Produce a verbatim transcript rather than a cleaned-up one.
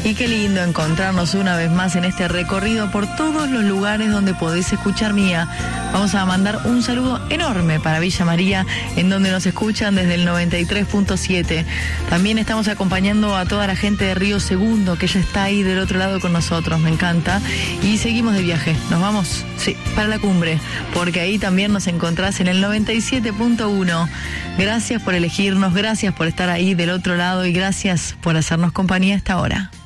Y qué lindo encontrarnos una vez más en este recorrido por todos los lugares donde podés escuchar Mía. Vamos a mandar un saludo enorme para Villa María, en donde nos escuchan desde el noventa y tres punto siete. También estamos acompañando a toda la gente de Río Segundo, que ya está ahí del otro lado con nosotros, me encanta. Y seguimos de viaje, nos vamos, sí, para la cumbre, porque ahí también nos encontrás en el noventa y siete punto uno. Gracias por elegirnos, gracias por estar ahí del otro lado y gracias por hacernos compañía hasta ahora.